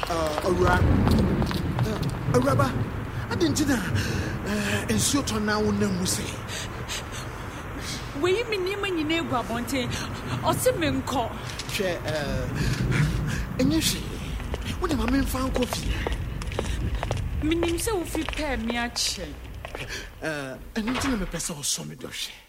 Araba, I didn't know. And so to now, no say. We mean you when you know Guabonte or some call. Chair, and you see, what am I mean found coffee? Meaning so if you pay me a chair. And you tell me, person or some dosh.